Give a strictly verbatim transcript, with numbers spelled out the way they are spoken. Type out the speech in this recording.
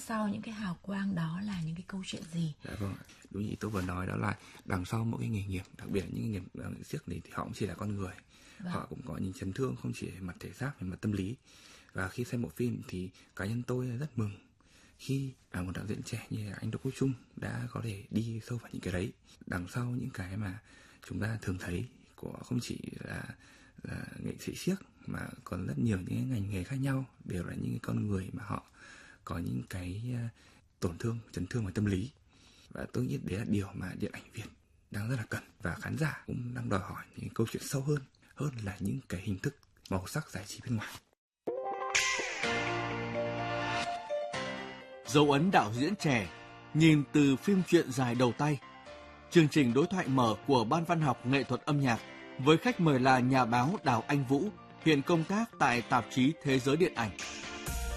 sau những cái hào quang đó là những cái câu chuyện gì? Dạ vâng, đúng như tôi vừa nói, đó là đằng sau mỗi cái nghề nghiệp, đặc biệt là những nghề nghiệp nghệ siếc này thì họ cũng chỉ là con người. Vâng. Họ cũng có những chấn thương không chỉ về mặt thể xác, về mặt tâm lý. Và khi xem bộ phim thì cá nhân tôi rất mừng khi à, một đạo diễn trẻ như anh Đỗ Quốc Trung đã có thể đi sâu vào những cái đấy. Đằng sau những cái mà chúng ta thường thấy của không chỉ là, là nghệ sĩ siếc mà còn rất nhiều những ngành nghề khác nhau, đều là những con người mà họ có những cái tổn thương, chấn thương về tâm lý. Và tôi nghĩ đấy là điều mà điện ảnh Việt đang rất là cần, và khán giả cũng đang đòi hỏi những câu chuyện sâu hơn, hơn là những cái hình thức màu sắc giải trí bên ngoài. Dấu ấn đạo diễn trẻ, nhìn từ phim truyện dài đầu tay. Chương trình đối thoại mở của Ban Văn học Nghệ thuật âm nhạc với khách mời là nhà báo Đào Anh Vũ, hiện công tác tại tạp chí Thế giới Điện ảnh.